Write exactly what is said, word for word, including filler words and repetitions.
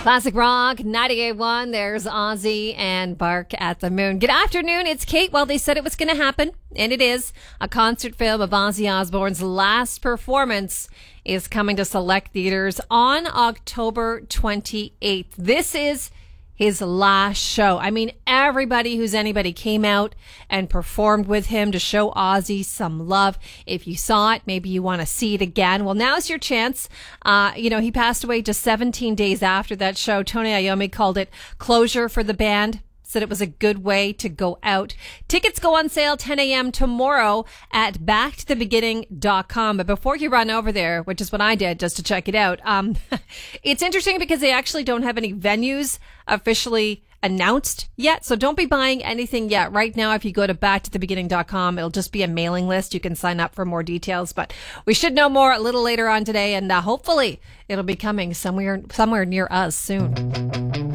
Classic Rock, ninety-eight point one. There's Ozzy and Bark at the Moon. Good afternoon. It's Kate. Well, they said it was going to happen, and it is. A concert film of Ozzy Osbourne's last performance is coming to select theaters on October twenty-eighth. This is his last show. I mean, everybody who's anybody came out and performed with him to show Ozzy some love. If you saw it, maybe you want to see it again. Well, now's your chance. Uh, you know, he passed away just seventeen days after that show. Tony Iommi called it closure for the band. Said it was a good way to go out. Tickets go on sale ten a.m. tomorrow at back to the beginning dot com. But before you run over there, which is what I did just to check it out, um, it's interesting because they actually don't have any venues officially announced yet. So don't be buying anything yet. Right now, if you go to back to the beginning dot com, it'll just be a mailing list. You can sign up for more details. But we should know more a little later on today. And uh, hopefully it'll be coming somewhere, somewhere near us soon.